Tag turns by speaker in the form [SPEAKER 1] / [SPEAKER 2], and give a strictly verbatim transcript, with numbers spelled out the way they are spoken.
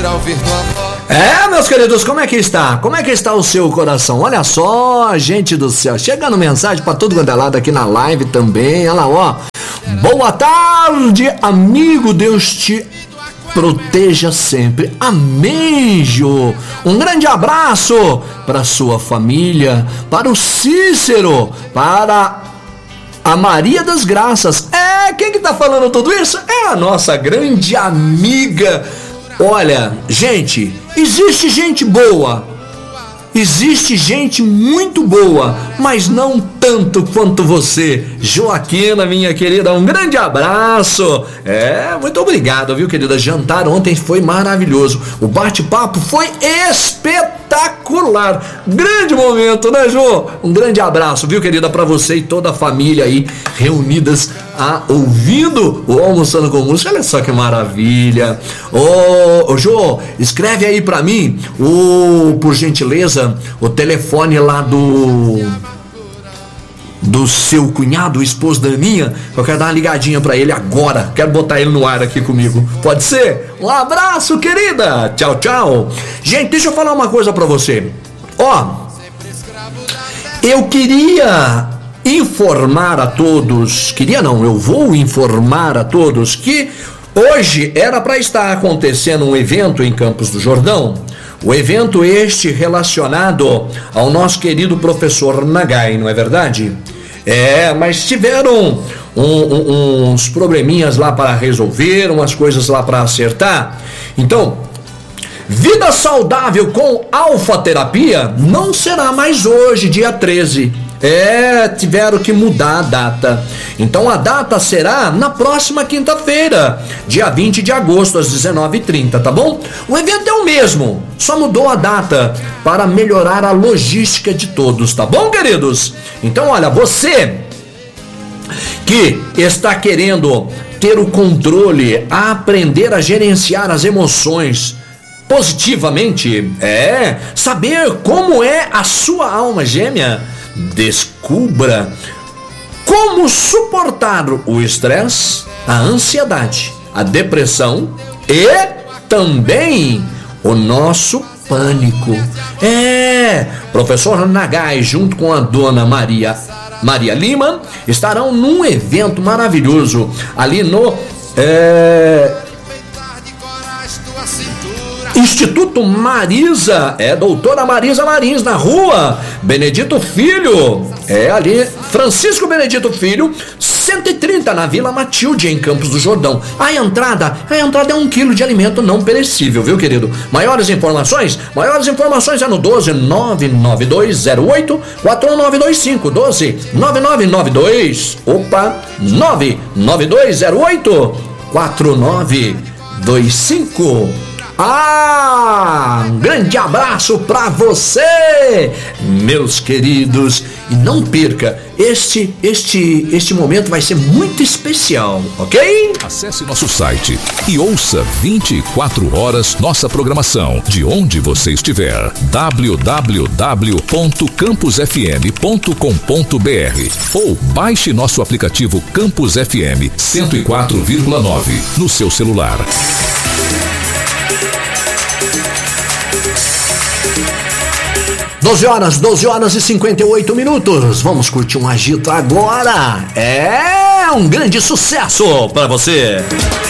[SPEAKER 1] É, meus queridos, como é que está? Como é que está o seu coração? Olha só, gente do céu, chegando mensagem pra todo quanto é lado aqui na live também, olha lá, ó. Boa tarde, amigo, Deus te proteja sempre. Amém, Jô. Um grande abraço para sua família, para o Cícero, para a Maria das Graças. É, quem que tá falando tudo isso? É a nossa grande amiga. Olha, gente, existe gente boa, existe gente muito boa, mas não tanto quanto você, Joaquina, minha querida, um grande abraço. É, muito obrigado, viu, querida? Jantar ontem foi maravilhoso, o bate-papo foi espetacular, grande momento, né, Jô? Um grande abraço, viu, querida, pra você e toda a família aí reunidas a, ouvindo o Almoçando com Música. Olha só que maravilha. Ô, ô Jô, escreve aí pra mim o, por gentileza, o telefone lá do do seu cunhado, o esposo da Aninha. Eu quero dar uma ligadinha pra ele agora, quero botar ele no ar aqui comigo, pode ser? Um abraço, querida, tchau, tchau. Gente, deixa eu falar uma coisa pra você. Ó, eu queria informar a todos, queria não, eu vou informar a todos que hoje era para estar acontecendo um evento em Campos do Jordão. O evento este relacionado ao nosso querido professor Nagai, não é verdade? É, mas tiveram um, um, uns probleminhas lá para resolver, umas coisas lá para acertar. Então, vida saudável com alfa-terapia não será mais hoje, dia treze. É, tiveram que mudar a data. Então a data será na próxima quinta-feira, dia vinte de agosto, às dezenove e trinta, tá bom? O evento é o mesmo, só mudou a data para melhorar a logística de todos, tá bom, queridos? Então, olha, você que está querendo ter o controle, aprender a gerenciar as emoções positivamente, é, saber como é a sua alma gêmea, descubra como suportar o estresse, a ansiedade, a depressão e também o nosso pânico. É, professor Nagai junto com a dona Maria Maria Lima estarão num evento maravilhoso ali no é, Instituto Marisa, é doutora Marisa Marins, na rua Benedito Filho, é ali, Francisco Benedito Filho, cento e trinta, na Vila Matilde, em Campos do Jordão. A entrada, a entrada é um quilo de alimento não perecível, viu, querido? Maiores informações? Maiores informações é no doze nove nove dois zero oito quatro nove dois cinco, doze nove nove nove dois, opa, nove nove dois zero oito quatro nove dois cinco. Ah, um grande abraço pra você, meus queridos, e não perca, este, este, este momento vai ser muito especial, ok?
[SPEAKER 2] Acesse nosso site e ouça vinte e quatro horas nossa programação, de onde você estiver, w w w ponto campus f m ponto com ponto b r, ou baixe nosso aplicativo Campus F M cento e quatro vírgula nove no seu celular.
[SPEAKER 1] doze horas, doze horas e cinquenta e oito minutos. Vamos curtir um agito agora. É um grande sucesso para você.